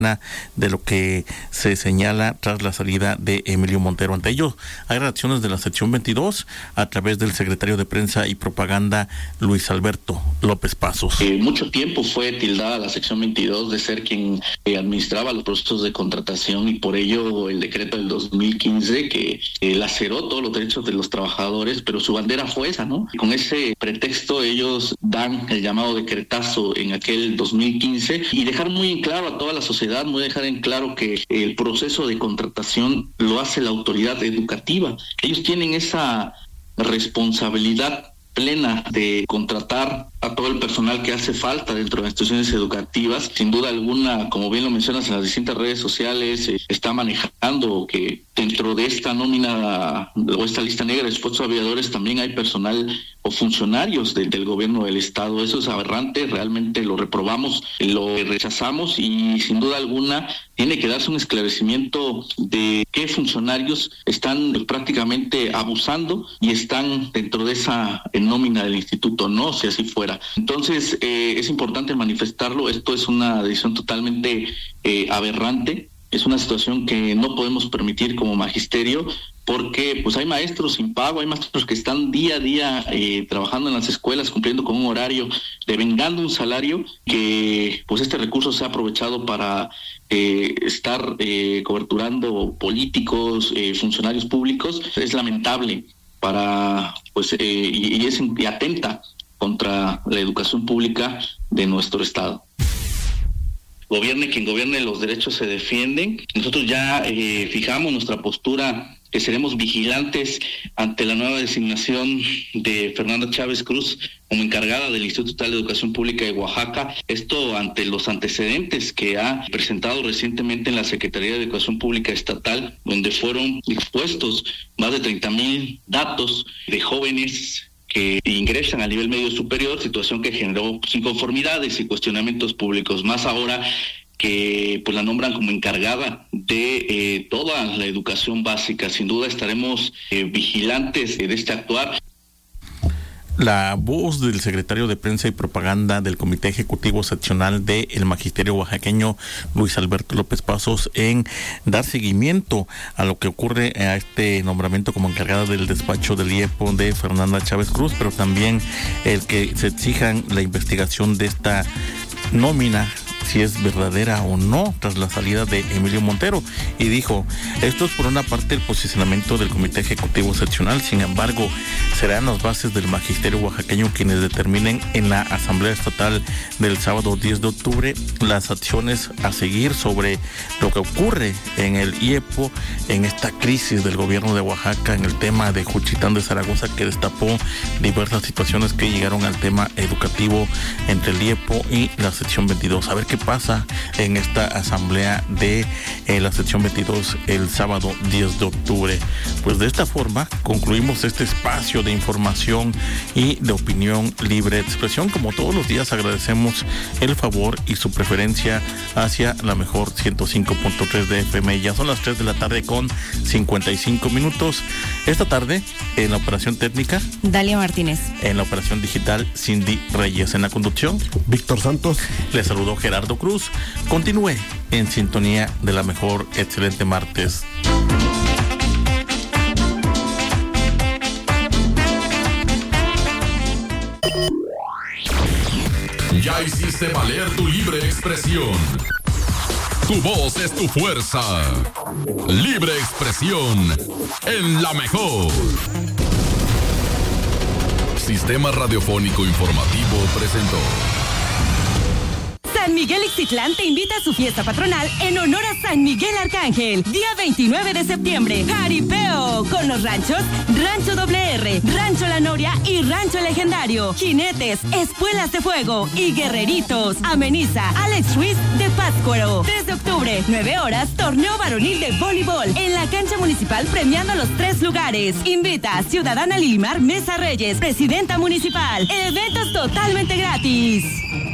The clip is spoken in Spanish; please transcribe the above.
de lo que se señala tras la salida de Emilio Montero. Ante ello, hay reacciones de la sección 22 a través del secretario de Prensa y Propaganda, Luis Alberto López Pasos. Mucho tiempo fue tildada la sección 22 de ser quien administraba los procesos de contratación, y por ello el decreto del 2015 que laceró todos los derechos de los trabajadores, pero su bandera fue esa, ¿no? Y con ese pretexto ellos dan el llamado decretazo en aquel 2015 y dejar muy en claro a toda la sociedad, muy dejar en claro que el proceso de contratación lo hace la autoridad educativa. Ellos tienen esa responsabilidad plena de contratar a todo el personal que hace falta dentro de las instituciones educativas. Sin duda alguna, como bien lo mencionas en las distintas redes sociales, está manejando que dentro de esta nómina o esta lista negra de supuestos aviadores también hay personal o funcionarios del gobierno del estado. Eso es aberrante, realmente lo reprobamos, lo rechazamos, y sin duda alguna tiene que darse un esclarecimiento de qué funcionarios están prácticamente abusando y están dentro de esa nómina del instituto, no, si así fuera. Entonces es importante manifestarlo. Esto es una decisión totalmente aberrante, es una situación que no podemos permitir como magisterio, porque pues hay maestros sin pago, hay maestros que están día a día trabajando en las escuelas, cumpliendo con un horario, devengando un salario, que pues este recurso se ha aprovechado para estar coberturando políticos, funcionarios públicos. Es lamentable para pues y atenta contra la educación pública de nuestro estado. Gobierne quien gobierne, los derechos se defienden. Nosotros ya fijamos nuestra postura, que seremos vigilantes ante la nueva designación de Fernanda Chávez Cruz como encargada del Instituto Estatal de Educación Pública de Oaxaca. Esto ante los antecedentes que ha presentado recientemente en la Secretaría de Educación Pública Estatal, donde fueron expuestos más de 30,000 datos de jóvenes que ingresan a nivel medio superior, situación que generó inconformidades y cuestionamientos públicos, más ahora que pues la nombran como encargada de toda la educación básica. Sin duda estaremos vigilantes de este actuar. La voz del secretario de Prensa y Propaganda del Comité Ejecutivo Seccional del Magisterio Oaxaqueño, Luis Alberto López Pasos, en dar seguimiento a lo que ocurre a este nombramiento como encargada del despacho del IEPO de Fernanda Chávez Cruz, pero también el que se exijan la investigación de esta nómina, si es verdadera o no, tras la salida de Emilio Montero. Y dijo, esto es por una parte el posicionamiento del Comité Ejecutivo Seccional, sin embargo, serán las bases del magisterio oaxaqueño quienes determinen en la Asamblea Estatal del sábado 10 de octubre las acciones a seguir sobre lo que ocurre en el IEPO, en esta crisis del gobierno de Oaxaca, en el tema de Juchitán de Zaragoza, que destapó diversas situaciones que llegaron al tema educativo entre el IEPO y la sección 22. A ver qué pasa en esta asamblea de la sección 22 el sábado 10 de octubre. Pues de esta forma concluimos este espacio de información y de opinión libre de expresión. Como todos los días, agradecemos el favor y su preferencia hacia la mejor 105.3 de FM. Ya son las 3 de la tarde con 55 minutos. Esta tarde, en la operación técnica, Dalia Martínez. En la operación digital, Cindy Reyes. En la conducción, Víctor Santos. Les saludó Gerardo Cruz. Continúe en sintonía de la mejor. Excelente martes. Ya hiciste valer tu libre expresión. Tu voz es tu fuerza. Libre expresión en la mejor. Sistema Radiofónico Informativo presentó. San Miguel Ixtitlán te invita a su fiesta patronal en honor a San Miguel Arcángel. Día 29 de septiembre. Jaripeo con los ranchos Rancho WR, Rancho La Noria y Rancho Legendario. Jinetes, espuelas de fuego y guerreritos. Ameniza Alex Ruiz de Pátzcuaro. 3 de octubre, 9 horas, torneo varonil de voleibol en la cancha municipal premiando los 3 lugares. Invita Ciudadana Lilimar Mesa Reyes, presidenta municipal. Eventos totalmente gratis.